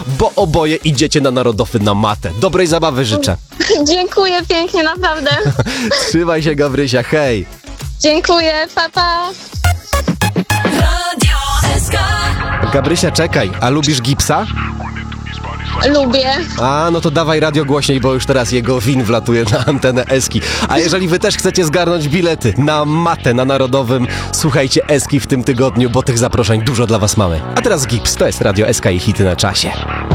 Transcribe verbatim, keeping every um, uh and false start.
bo oboje idziecie na narodowy na matę. Dobrej zabawy życzę. Dziękuję pięknie, naprawdę. Trzymaj się, Gabrysia, hej. Dziękuję, papa. Radio S K. Gabrysia, czekaj, a lubisz Gipsa? Lubię. A, no to dawaj radio głośniej, bo już teraz jego win wlatuje na antenę Eski. A jeżeli wy też chcecie zgarnąć bilety na matę na Narodowym, słuchajcie Eski w tym tygodniu, bo tych zaproszeń dużo dla was mamy. A teraz Gips, to jest Radio S K i hity na czasie.